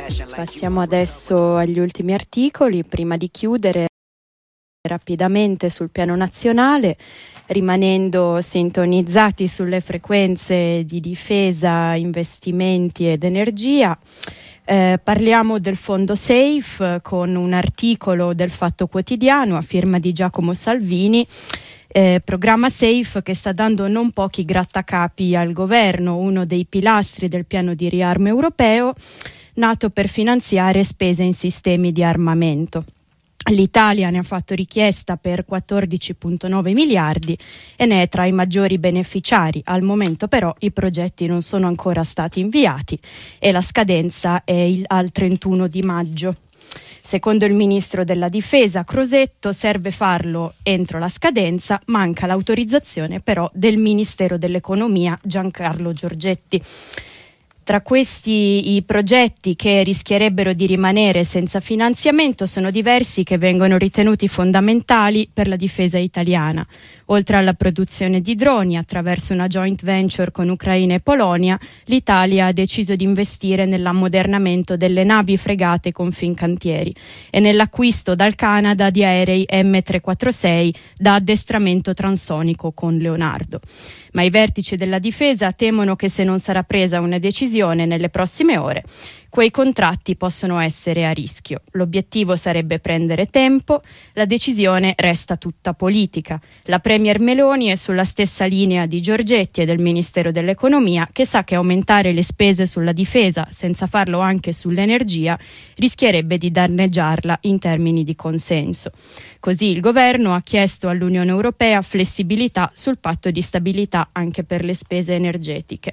Passiamo adesso agli ultimi articoli, prima di chiudere rapidamente sul piano nazionale, rimanendo sintonizzati sulle frequenze di difesa, investimenti ed energia. Parliamo del fondo SAFE con un articolo del Fatto Quotidiano a firma di Giacomo Salvini. Programma SAFE che sta dando non pochi grattacapi al governo, uno dei pilastri del piano di riarmo europeo, nato per finanziare spese in sistemi di armamento. L'Italia ne ha fatto richiesta per 14,9 miliardi e ne è tra i maggiori beneficiari. Al momento però i progetti non sono ancora stati inviati e la scadenza è al 31 di maggio. Secondo il ministro della Difesa Crosetto serve farlo entro la scadenza, manca l'autorizzazione però del Ministero dell'Economia Giancarlo Giorgetti. Tra questi i progetti che rischierebbero di rimanere senza finanziamento sono diversi che vengono ritenuti fondamentali per la difesa italiana. Oltre alla produzione di droni attraverso una joint venture con Ucraina e Polonia, l'Italia ha deciso di investire nell'ammodernamento delle navi fregate con Fincantieri e nell'acquisto dal Canada di aerei M346 da addestramento transonico con Leonardo. Ma i vertici della difesa temono che se non sarà presa una decisione nelle prossime ore, quei contratti possono essere a rischio. L'obiettivo sarebbe prendere tempo, la decisione resta tutta politica. La Premier Meloni è sulla stessa linea di Giorgetti e del Ministero dell'Economia, che sa che aumentare le spese sulla difesa senza farlo anche sull'energia rischierebbe di danneggiarla in termini di consenso. Così il governo ha chiesto all'Unione Europea flessibilità sul patto di stabilità anche per le spese energetiche.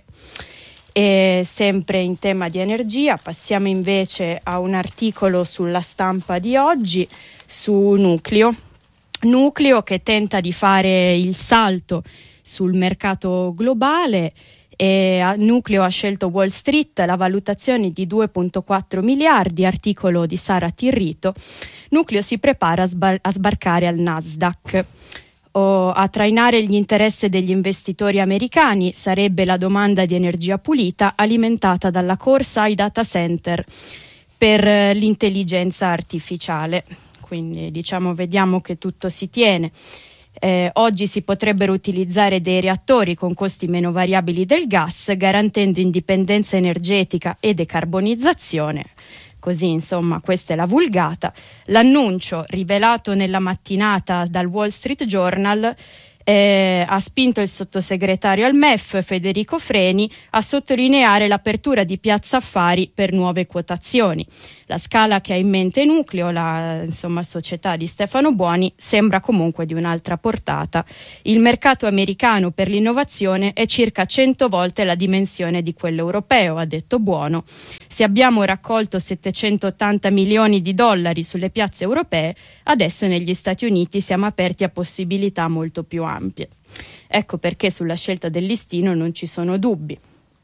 E sempre in tema di energia passiamo invece a un articolo sulla Stampa di oggi su Nucleo che tenta di fare il salto sul mercato globale. Nucleo ha scelto Wall Street, la valutazione di 2,4 miliardi, articolo di Sara Tirrito. Nucleo si prepara a sbarcare al Nasdaq. A trainare gli interessi degli investitori americani sarebbe la domanda di energia pulita alimentata dalla corsa ai data center per l'intelligenza artificiale. Quindi vediamo che tutto si tiene. Oggi si potrebbero utilizzare dei reattori con costi meno variabili del gas, garantendo indipendenza energetica e decarbonizzazione. Così, insomma, questa è la vulgata. L'annuncio rivelato nella mattinata dal Wall Street Journal ha spinto il sottosegretario al MEF Federico Freni a sottolineare l'apertura di Piazza Affari per nuove quotazioni. La scala che ha in mente Nucleo, la società di Stefano Buoni, sembra comunque di un'altra portata. Il mercato americano per l'innovazione è circa 100 volte la dimensione di quello europeo, ha detto Buono. Se abbiamo raccolto 780 milioni di dollari sulle piazze europee, adesso negli Stati Uniti siamo aperti a possibilità molto più ampie. Ecco perché sulla scelta del listino non ci sono dubbi.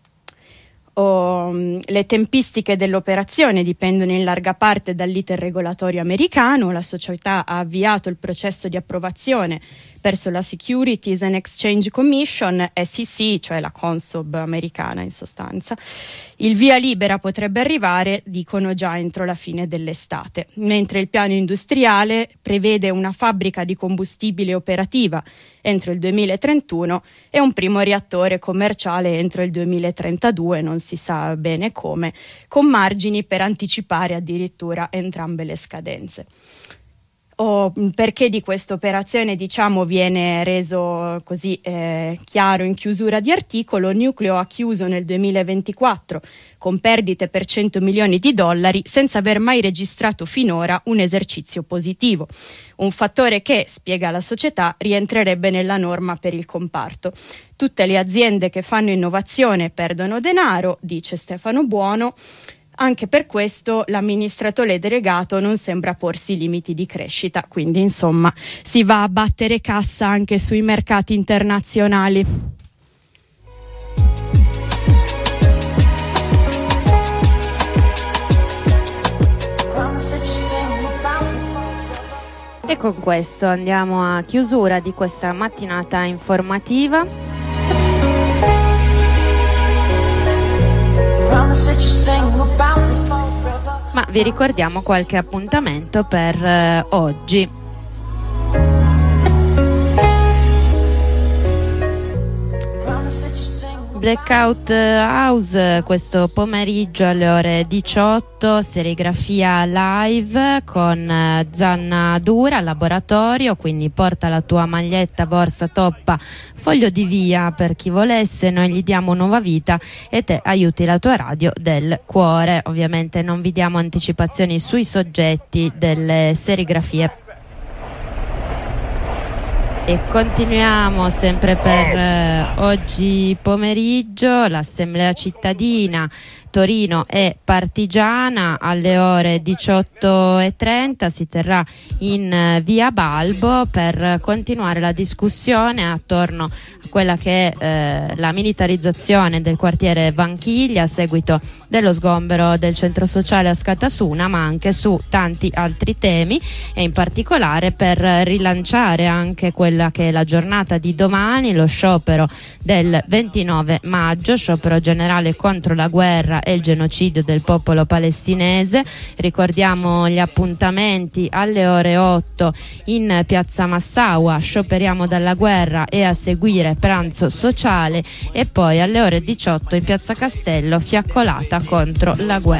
Le tempistiche dell'operazione dipendono in larga parte dall'iter regolatorio americano. La società ha avviato il processo di approvazione verso la Securities and Exchange Commission, SEC, cioè la Consob americana in sostanza. Il via libera potrebbe arrivare, dicono, già entro la fine dell'estate, mentre il piano industriale prevede una fabbrica di combustibile operativa entro il 2031 e un primo reattore commerciale entro il 2032, non si sa bene come, con margini per anticipare addirittura entrambe le scadenze. Perché di questa operazione viene reso così chiaro in chiusura di articolo. Nucleo ha chiuso nel 2024 con perdite per 100 milioni di dollari senza aver mai registrato finora un esercizio positivo, un fattore che, spiega la società, rientrerebbe nella norma per il comparto. Tutte le aziende che fanno innovazione perdono denaro, dice Stefano Buono. Anche per questo l'amministratore delegato non sembra porsi limiti di crescita, quindi insomma si va a battere cassa anche sui mercati internazionali. E con questo andiamo a chiusura di questa mattinata informativa. ma vi ricordiamo qualche appuntamento per oggi. Blackout House questo pomeriggio alle ore 18, serigrafia live con Zanna Dura al laboratorio, quindi porta la tua maglietta, borsa, toppa, foglio di via per chi volesse, noi gli diamo nuova vita e te aiuti la tua radio del cuore. Ovviamente non vi diamo anticipazioni sui soggetti delle serigrafie. E continuiamo sempre per oggi pomeriggio. L'Assemblea cittadina Torino e Partigiana alle ore 18:30 si terrà in via Balbo per continuare la discussione attorno a quella che è la militarizzazione del quartiere Vanchiglia a seguito dello sgombero del centro sociale a Scatasuna, ma anche su tanti altri temi, e in particolare per rilanciare anche quella che è la giornata di domani, lo sciopero del 29 maggio, sciopero generale contro la guerra e il genocidio del popolo palestinese. Ricordiamo gli appuntamenti: alle ore 8 in piazza Massaua, scioperiamo dalla guerra, e a seguire pranzo sociale, e poi alle ore 18 in piazza Castello, fiaccolata contro la guerra.